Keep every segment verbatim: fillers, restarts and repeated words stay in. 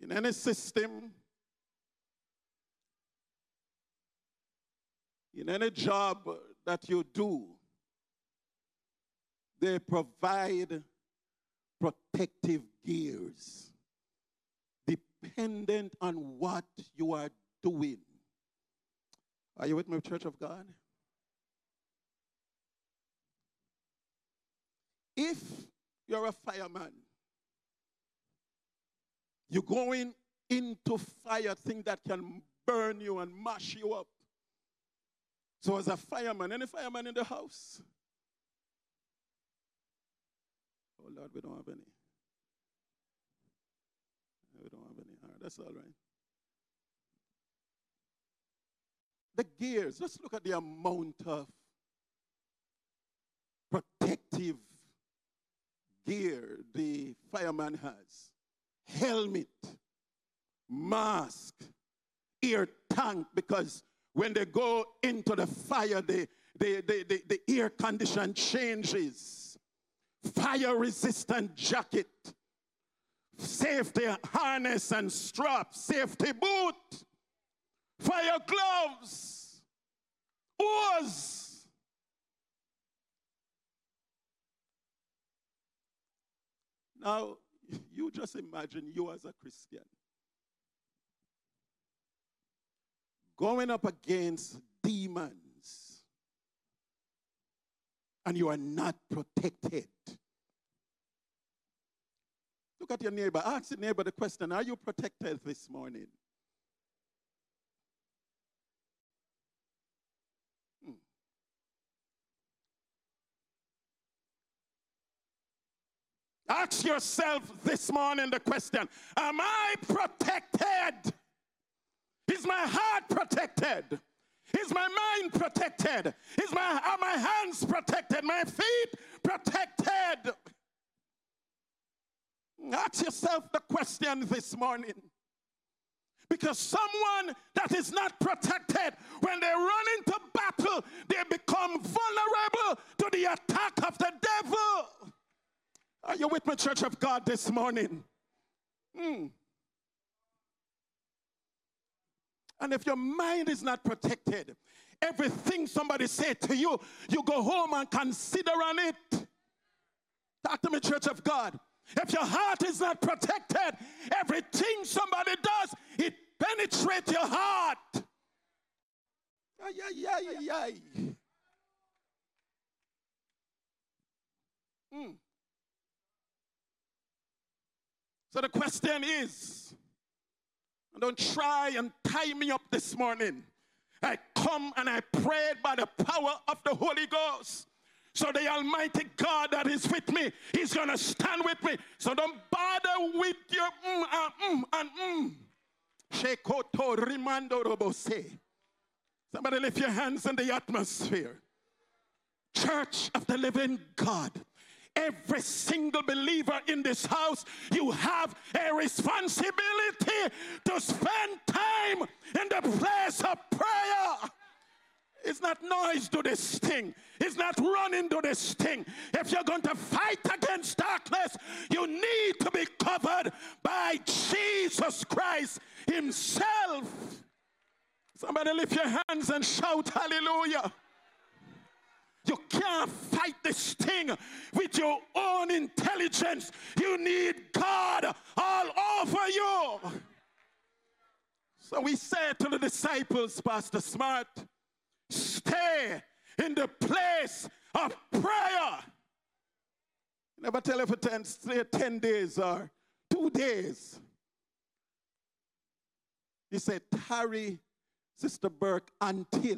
In any system, in any job that you do, they provide protective gears dependent on what you are doing. Are you with me, Church of God? If you're a fireman, you're going into fire, thing that can burn you and mash you up. So as a fireman, any fireman in the house? Oh Lord, we don't have any. We don't have any. All right, that's all right. The gears, let's look at the amount of protective gear the fireman has. Helmet, mask, air tank, because when they go into the fire, the, the, the, the, the air condition changes. Fire resistant jacket, safety harness and strap, safety boot, fire gloves, hose. Now, you just imagine you as a Christian going up against demons and you are not protected. Look at your neighbor. Ask your neighbor the question, are you protected this morning? Hmm. Ask yourself this morning the question, am I protected? Is my heart protected? Is my mind protected? Is my, are my hands protected? My feet protected? Ask yourself the question this morning. Because someone that is not protected, when they run into battle, they become vulnerable to the attack of the devil. Are you with me, Church of God, this morning? Hmm. And if your mind is not protected, everything somebody said to you, you go home and consider on it. Talk to me, Church of God. If your heart is not protected, everything somebody does, it penetrates your heart. Ay, ay, ay, ay. Mm. So the question is, don't try and tie me up this morning. I come and I prayed by the power of the Holy Ghost. So the Almighty God that is with me, He's going to stand with me. So don't bother with your mm and mm and mm. Shekoto rimando robose. Somebody lift your hands in the atmosphere. Church of the living God. Every single believer in this house, you have a responsibility to spend time in the place of prayer. It's not noise to this thing. It's not running to this thing. If you're going to fight against darkness, you need to be covered by Jesus Christ Himself. Somebody lift your hands and shout hallelujah. You can't fight this thing with your own intelligence. You need God all over you. So we said to the disciples, Pastor Smart, stay in the place of prayer. Never tell her for ten, stay ten days or two days. He said, tarry, Sister Burke, until.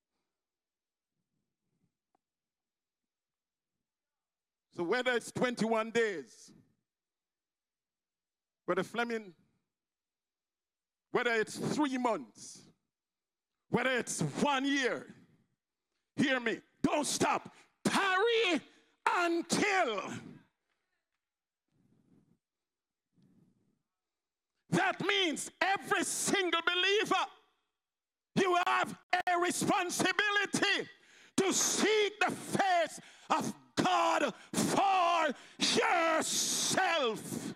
So whether it's twenty-one days, Brother Fleming, whether it's three months, whether it's one year, hear me, don't stop. Tarry until. That means every single believer, you have a responsibility to seek the face of God for yourself.